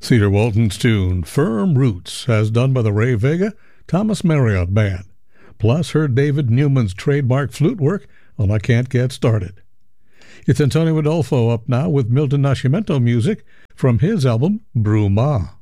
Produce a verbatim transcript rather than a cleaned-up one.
Cedar Walton's tune, Firm Roots, as done by the Ray Vega Thomas Marriott Band. Plus, heard David Newman's trademark flute work on I Can't Get Started. It's Antonio Adolfo up now with Milton Nascimento music from his album, Bruma.